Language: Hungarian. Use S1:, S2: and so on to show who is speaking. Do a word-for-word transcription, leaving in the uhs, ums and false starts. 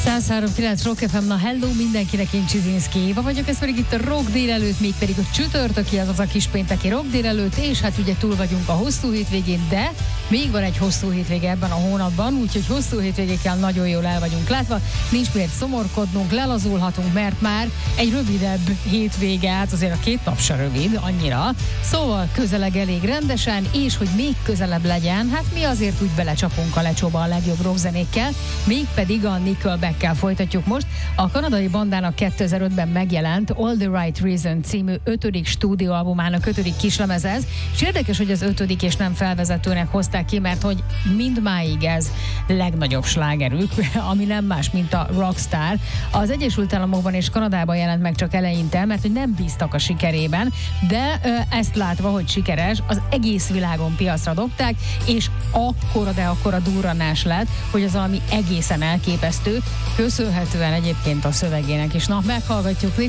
S1: száz három kilenc Rock ef em, na hello mindenkinek, én Csizinszki Éva vagyok, ez pedig itt a Rock délelőtt, még pedig a csütörtöki, azaz a kispénteki Rock délelőtt, és hát ugye túl vagyunk a hosszú hétvégén, de még van egy hosszú hétvége ebben a hónapban, úgyhogy hosszú hétvégékkel nagyon jól el vagyunk látva, nincs miért szomorkodnunk, lelazulhatunk, mert már egy rövidebb hétvége, hát azért a két nap se rövid, annyira, szóval közeleg elég rendesen, és hogy még közelebb legyen, hát mi azért úgy belecsapunk a lecsóba a legjobb rockzenékkel, mégpedig a Nickelbackkel folytatjuk most. A kanadai bandának kétezer-ötben megjelent All the Right Reason című ötödik stúdióalbumának ötödik kislemez ez, és érdekes, hogy az ötödik és nem felvezetőnek hozták ki, mert hogy mindmáig ez legnagyobb slágerük, ami nem más, mint a Rockstar. Az Egyesült Államokban és Kanadában jelent meg csak eleinte, mert hogy nem bíztak a sikerében, de ö, ezt látva, hogy sikeres, az egész világon piacra dobták, és akkora, de akkora durranás lett, hogy az valami egészen elképesztő, köszönhetően egyébként a szövegének is. Na, meghallgatjuk